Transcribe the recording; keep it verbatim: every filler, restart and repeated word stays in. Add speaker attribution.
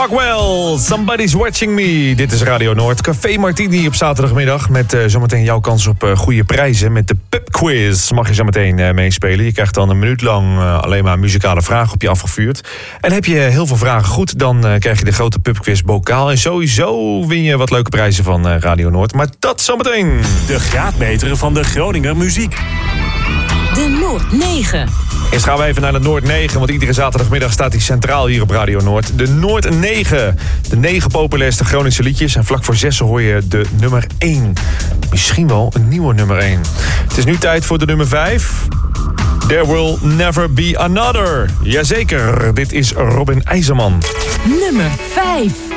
Speaker 1: Rockwell, Somebody's Watching Me. Dit is Radio Noord. Café Martini op zaterdagmiddag met uh, zometeen jouw kans op uh, goede prijzen. Met de pubquiz mag je zometeen uh, meespelen. Je krijgt dan een minuut lang uh, alleen maar muzikale vragen op je afgevuurd. En heb je heel veel vragen goed, dan uh, krijg je de grote pubquiz bokaal. En sowieso win je wat leuke prijzen van uh, Radio Noord. Maar dat zometeen.
Speaker 2: De graadmeter van de Groninger muziek.
Speaker 3: De Noord negen.
Speaker 1: Eerst gaan we even naar de Noord negen, want iedere zaterdagmiddag staat hij centraal hier op Radio Noord. De Noord negen. De negen populairste Groningse liedjes. En vlak voor zessen hoor je de nummer één. Misschien wel een nieuwe nummer één. Het is nu tijd voor de nummer vijf. There Will Never Be Another. Jazeker, dit is Robin IJzerman.
Speaker 3: Nummer vijf.